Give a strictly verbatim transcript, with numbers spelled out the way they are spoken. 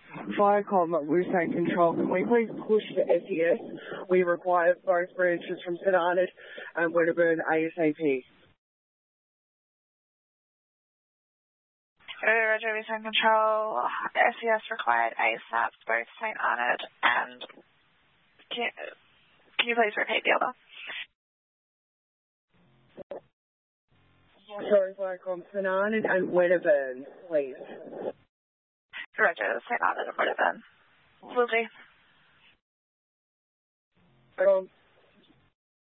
Viacom, we're saying control. Can we please push the S E S? We require both branches from St Arnaud and Wedderburn ASAP. Roger, we send control. S E S required ASAP, both St Arnaud and... Can, can you please repeat the other? Sorry, Viacom, St Arnaud and Wedderburn, please. Roger, St Arnaud and Wedderburn. Will do. Um,